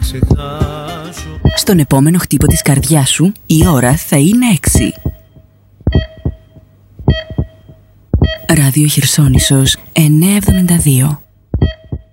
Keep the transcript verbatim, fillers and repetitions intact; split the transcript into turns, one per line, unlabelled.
ξεχάσω.
Στον επόμενο χτύπο της καρδιάς σου η ώρα θα είναι έξι. Ράδιο Χερσόνησος εννιακόσια εβδομήντα δύο.